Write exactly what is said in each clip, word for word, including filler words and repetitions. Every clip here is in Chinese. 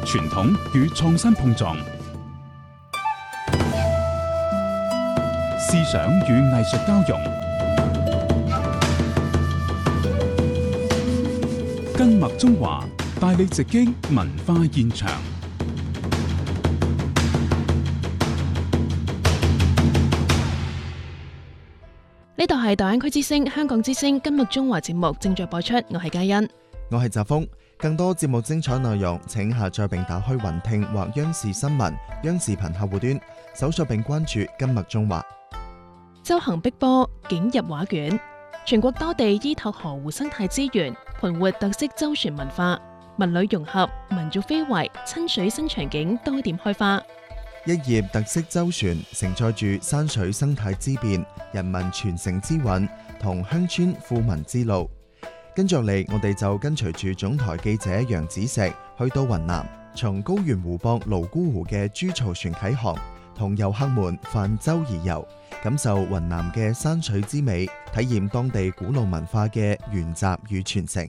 傳統與創新碰撞，思想與藝術交融，跟麥中華帶你直擊文化現場。 呢度係大灣區之聲、香港之聲跟麥中華節目正在播出，我係嘉欣， 我係澤峰。更多節目精彩內容，請下載並打開雲聽或央視新聞、央視頻客戶端，搜索並關注跟麥中華。 周行碧波，景入畫卷。全國多地依託河湖生態資源，盤活特色舟船文化，文旅融合，民族非遺，親水新場景多點開花。 一葉特色舟船承載住山水生態之變、人民傳承之韻同鄉村富民之路。跟住嚟，我哋就跟隨住總台記者楊子石去到雲南，從高原湖泊瀘沽湖嘅豬槽船啟航，同遊客們泛舟而遊，感受雲南嘅山水之美，體驗當地古老文化嘅沿襲與傳承。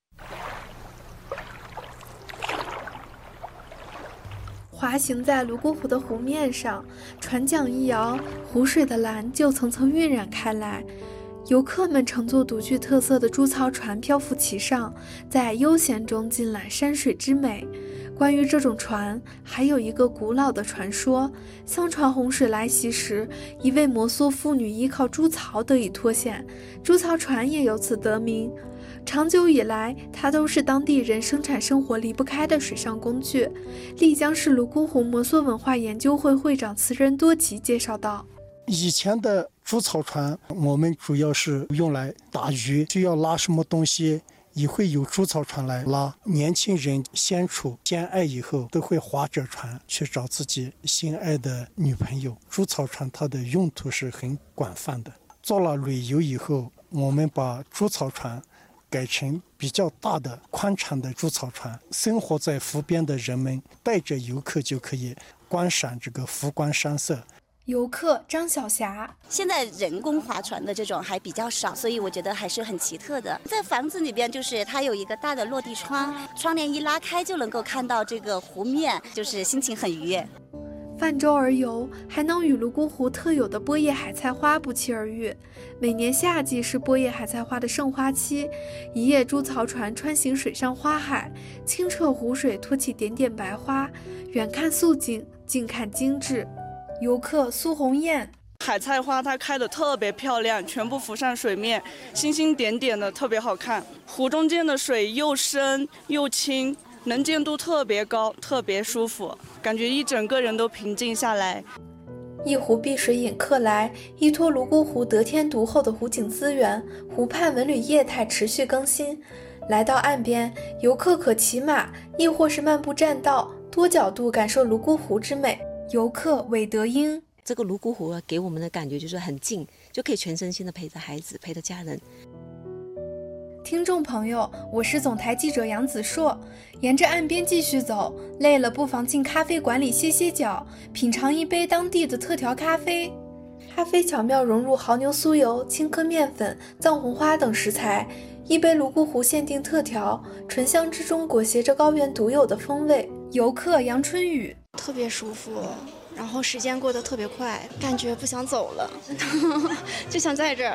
滑行在瀘沽湖的湖面上，船桨一摇，湖水的蓝就层层晕染开来。游客们乘坐独具特色的猪槽船漂浮其上，在悠闲中尽览山水之美。关于这种船，还有一个古老的传说。相传洪水来袭时，一位摩梭妇女依靠猪槽得以脱险，猪槽船也由此得名。长久以来，它都是当地人生产生活离不开的水上工具。丽江市瀘沽湖摩梭文化研究会会长慈仁多吉介绍道， 以前的猪槽船我们主要是用来打鱼，需要拉什么东西也会有猪槽船来拉。年轻人相处相爱以后，都会划着船去找自己心爱的女朋友。猪槽船它的用途是很广泛的。做了旅游以后，我们把猪槽船改成比较大的宽敞的猪槽船，生活在湖边的人们带着游客就可以观赏这个湖光山色。 游客张小霞， 现在人工划船的这种还比较少，所以我觉得还是很奇特的。在房子里边，就是它有一个大的落地窗，窗帘一拉开就能够看到这个湖面，就是心情很愉悦。 泛舟而游，还能与瀘沽湖特有的波叶海菜花不期而遇。每年夏季是波叶海菜花的盛花期，一叶猪槽船穿行水上花海，清澈湖水托起点点白花，远看素净，近看精致。游客苏红艳， 海菜花它开得特别漂亮，全部浮上水面，星星点点的，特别好看。湖中间的水又深又清，能见度特别高，特别舒服，感觉一整个人都平静下来。 一湖碧水引客来，依托瀘沽湖得天独厚的湖景资源，湖畔文旅业态持续更新。来到岸边，游客可骑马，亦或是漫步栈道，多角度感受瀘沽湖之美。游客韦德英， 这个瀘沽湖给我们的感觉就是很近，就可以全身心的陪着孩子，陪着家人。 听众朋友，我是总台记者杨子硕。沿着岸边继续走，累了不妨进咖啡馆里歇歇脚，品尝一杯当地的特调咖啡。咖啡巧妙融入牦牛酥油、青稞面粉、藏红花等食材，一杯瀘沽湖限定特调，醇香之中裹挟着高原独有的风味。游客杨春雨， 特别舒服，然后时间过得特别快，感觉不想走了就想在这儿。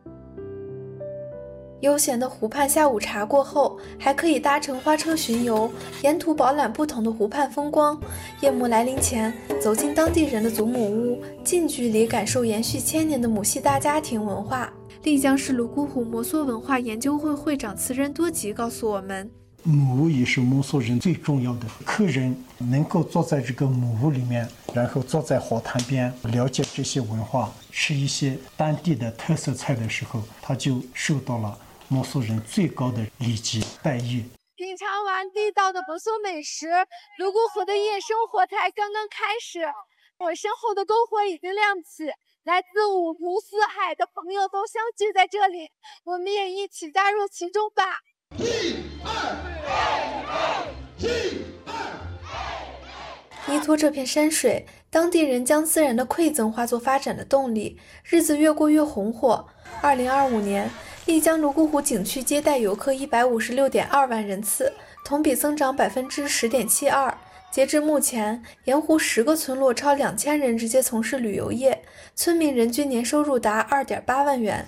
悠闲的湖畔下午茶过后，还可以搭乘花车巡游，沿途饱览不同的湖畔风光。夜幕来临前，走进当地人的祖母屋，近距离感受延续千年的母系大家庭文化。丽江市瀘沽湖摩梭文化研究会会长慈仁多吉告诉我们， 母屋也是摩梭人最重要的。客人能够坐在这个母屋里面，然后坐在火塘边，了解这些文化，吃一些当地的特色菜的时候，他就受到了摩梭人最高的礼节待遇。 品尝完地道的摩梭美食，瀘沽湖的夜生活才刚刚开始。我身后的篝火已经亮起，来自五湖四海的朋友都相聚在这里，我们也一起加入其中吧。一二一二依托这片山水，当地人将自然的馈赠化作发展的动力，日子越过越红火。二零二五年，丽江瀘沽湖景区接待游客一百五十六点二万人次， 同比增长百分之十点七二。截至目前，盐湖十个村落超两千人直接从事旅游业，村民人均年收入达二点八万元。